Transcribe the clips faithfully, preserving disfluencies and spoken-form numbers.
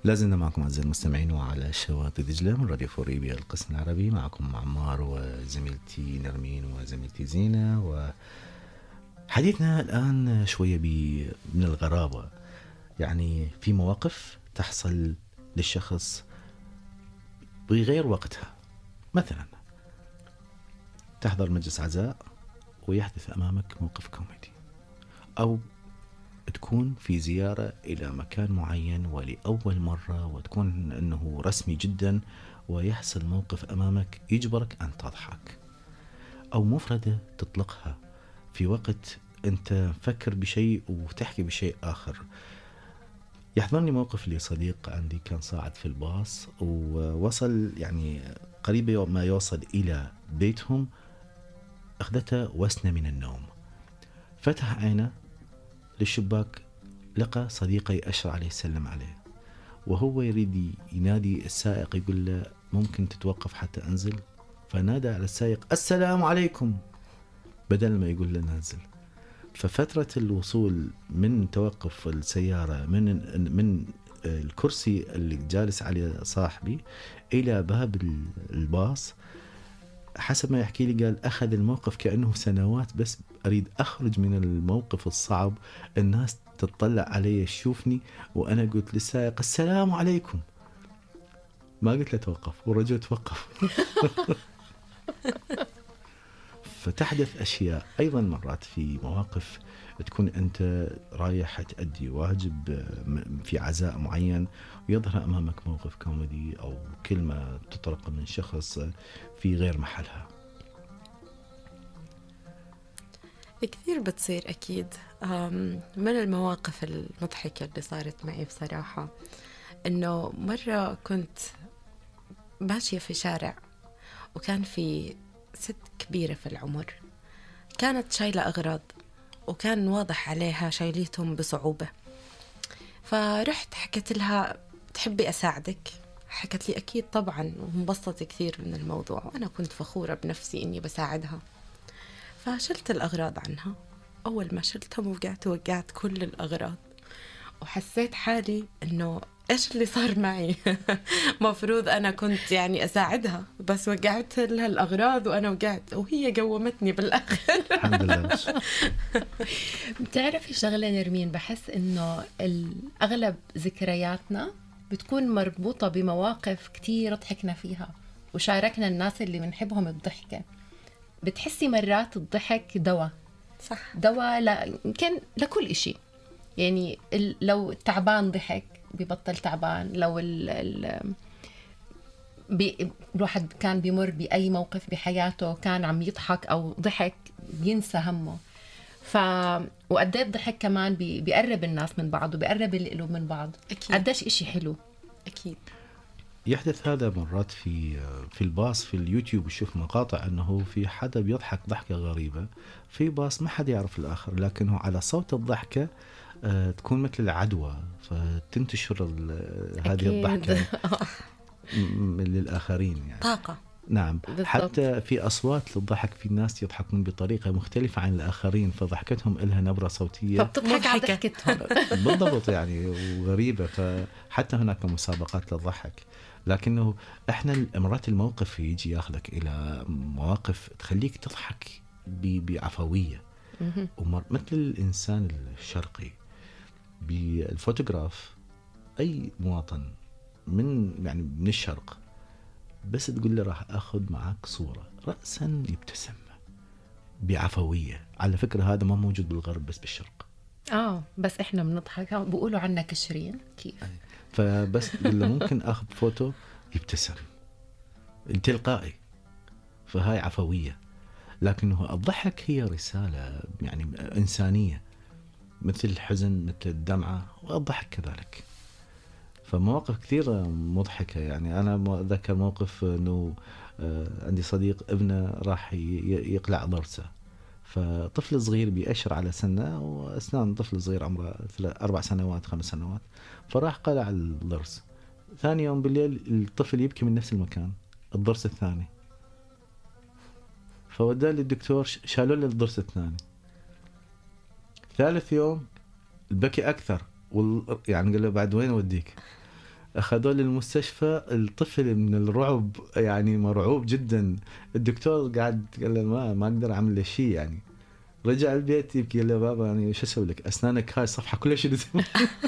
لازلنا معكم أعزائي المستمعين وعلى شواطئ دجلة من راديو فوريبيا القسم العربي. معكم عمار وزميلتي نرمين وزميلتي زينة. وحديثنا الآن شوية من الغرابة، يعني في مواقف تحصل للشخص بغير وقتها. مثلا تحضر مجلس عزاء ويحدث أمامك موقف كوميدي، أو تكون في زيارة إلى مكان معين ولأول مرة وتكون أنه رسمي جدا ويحصل موقف أمامك يجبرك أن تضحك، أو مفردة تطلقها في وقت أنت فكر بشيء وتحكي بشيء آخر. يحضرني موقف لصديق عندي كان صاعد في الباص ووصل يعني قريب ما يوصل إلى بيتهم، أخذته وسنة من النوم، فتح عينه للشباك لقى صديقه يأشر عليه سلم عليه، وهو يريد ينادي السائق يقول له ممكن تتوقف حتى أنزل، فنادى على السائق السلام عليكم بدل ما يقول له نازل. ففترة الوصول من توقف السيارة من من الكرسي اللي جالس عليه صاحبي إلى باب الباص، حسب ما يحكي لي قال أخذ الموقف كأنه سنوات، بس أريد أخرج من الموقف الصعب، الناس تطلع علي تشوفني وأنا قلت للسائق السلام عليكم، ما قلت له توقف، ورجل توقف. فتحدث أشياء أيضا مرات في مواقف تكون أنت رايح تأدي واجب في عزاء معين ويظهر أمامك موقف كوميدي أو كلمة تطرق من شخص في غير محلها. كثير بتصير أكيد. من المواقف المضحكة اللي صارت معي بصراحة إنه مرة كنت ماشية في شارع وكان في ست كبيرة في العمر كانت شايلة أغراض وكان واضح عليها شايليتهم بصعوبة، فرحت حكيت لها تحبي أساعدك؟ حكت لي أكيد طبعا، وانبسطت كثير من الموضوع وأنا كنت فخورة بنفسي إني بساعدها. فشلت الأغراض عنها، أول ما شلتهم وقعت وقعت كل الأغراض، وحسيت حالي إنه إيش اللي صار معي. مفروض أنا كنت يعني أساعدها، بس وقعت لها الأغراض وأنا وقعت وهي قومتني بالآخر. الحمد لله. بتعرفي شغلة نرمين، بحس إنه أغلب ذكرياتنا بتكون مربوطة بمواقف كتير ضحكنا فيها وشاركنا الناس اللي بنحبهم الضحكة. بتحسي مرات الضحك دواء، صح، دواء لا يمكن لكل إشي. يعني لو تعبان ضحك بيبطل تعبان، لو ال ال بي الواحد كان بيمر بأي موقف بحياته كان عم يضحك أو ضحك بينسى همه. ف وقد ايه الضحك كمان بي... بيقرب الناس من بعض وبيقرب القلوب من بعض. قديش إشي حلو. أكيد يحدث هذا مرات في في الباص في اليوتيوب، يشوف مقاطع أنه في حدا بيضحك ضحكة غريبة في باص ما حدا يعرف الآخر، لكنه على صوت الضحكة آه تكون مثل العدوى فتنتشر هذه الضحكة للآخرين يعني. طاقة. نعم بالضبط. حتى في أصوات للضحك في ناس يضحكون بطريقة مختلفة عن الآخرين، فضحكتهم إلها نبرة صوتية فبتضحك على ضحكتهم. بالضبط يعني وغريبة. فحتى هناك مسابقات للضحك، لكنه إحنا مرات الموقف يجي ياخذك إلى مواقف تخليك تضحك بعفوية. مثل الإنسان الشرقي بالفوتوغراف، أي مواطن من يعني من الشرق بس تقول له راح أخذ معك صورة رأسا يبتسم بعفوية. على فكرة هذا ما موجود بالغرب بس بالشرق. آه بس إحنا بنضحك، بيقولوا عنا كشرين كيف. فبس تقول له ممكن أخذ فوتو يبتسم التلقائي، فهاي عفوية. لكنه الضحك هي رسالة يعني إنسانية، مثل الحزن مثل الدمعة، والضحك كذلك. فمواقف كثيرة مضحكة يعني. أنا أذكر موقف أنه عندي صديق ابنه راح يقلع ضرسه، فطفل صغير بيأشر على سنة وأسنان طفل صغير عمره أربع سنوات خمس سنوات، فراح قلع الضرس. ثاني يوم بالليل الطفل يبكي من نفس المكان الضرس الثاني، فوداه للدكتور شالوا له الضرس الثاني. ثالث يوم البكي أكثر وال... يعني قال له بعد وين أوديك؟ أخذوه للمستشفى، الطفل من الرعب يعني مرعوب جدا. الدكتور قاعد قال له ما ما أقدر أعمل له شيء يعني. رجع البيت يبكي، قال له بابا يعني شو أسوي لك، أسنانك هاي الصفحة كلها شو تسوي؟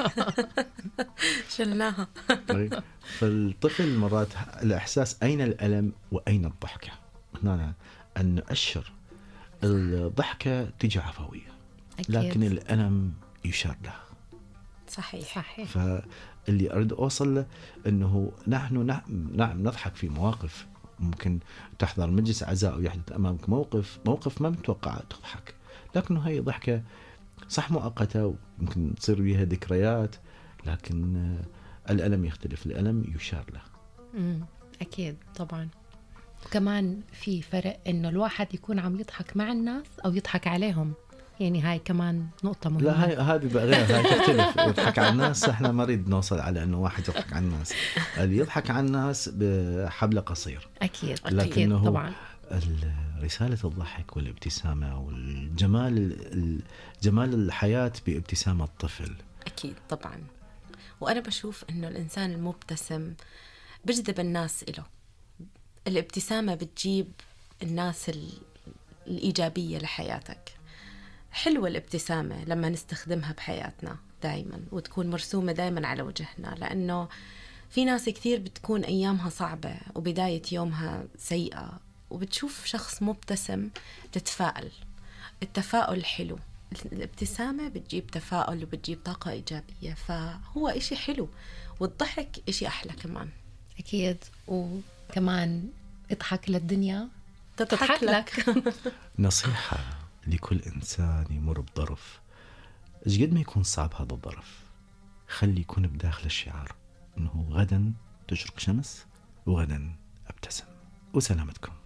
شلناها. طيب. فالطفل مرات الإحساس أين الألم وأين الضحكة، هنا أن نؤشر. الضحكة تجي عفوية أكيد. لكن الألم يشار له. صحيح صحيح. فاللي أريد أوصل له أنه نحن نعم نضحك في مواقف، ممكن تحضر مجلس عزاء ويحدث أمامك موقف موقف ما متوقع تضحك، لكنه هي ضحكة صح مؤقتة وممكن تصير بها ذكريات، لكن الألم يختلف، الألم يشار له. امم أكيد طبعا. وكمان في فرق إنه الواحد يكون عم يضحك مع الناس أو يضحك عليهم، يعني هاي كمان نقطة مهمة. لا هاي هذه بقى غير، هاي تختلف. يضحك على الناس احنا ما نريد نوصل على انه واحد يضحك على الناس، اللي يضحك على الناس بحبل قصير. أكيد. لكنه أكيد طبعا. رسالة الضحك والابتسامة والجمال، جمال الحياة بابتسامة الطفل. أكيد طبعا. وأنا بشوف إنه الإنسان المبتسم بجذب الناس إله. الابتسامة بتجيب الناس الإيجابية لحياتك. حلوة الابتسامة لما نستخدمها بحياتنا دايما، وتكون مرسومة دايما على وجهنا، لأنه في ناس كثير بتكون أيامها صعبة وبداية يومها سيئة، وبتشوف شخص مبتسم تتفائل. التفاؤل حلو، الابتسامة بتجيب تفاؤل وبتجيب طاقة إيجابية، فهو إشي حلو. والضحك إشي أحلى كمان. أكيد. وكمان اضحك للدنيا تضحك لك. نصيحة لكل إنسان يمر بظرف، قد ما يكون صعب هذا الظرف، خلي يكون بداخل الشعار إنه غدا تشرق شمس وغدا أبتسم. وسلامتكم.